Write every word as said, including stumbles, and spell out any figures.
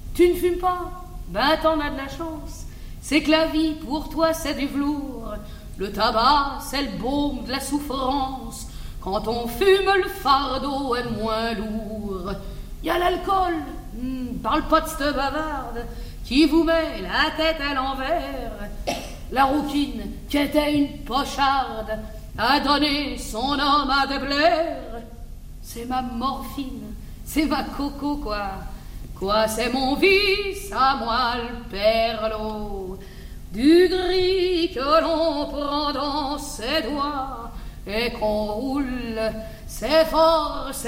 Tu ne fumes pas? Ben t'en as de la chance. C'est que la vie pour toi c'est du velours. Le tabac c'est le baume de la souffrance. Quand on fume le fardeau est moins lourd. Y a l'alcool, hmm, parle pas de cette bavarde qui vous met la tête à l'envers. La rouquine qui était une pocharde a donné son homme à déplaire. C'est ma morphine, c'est ma coco quoi. Quoi c'est mon vice à moi le perlot. Du gris que l'on prend dans ses doigts et qu'on roule, c'est fort, c'est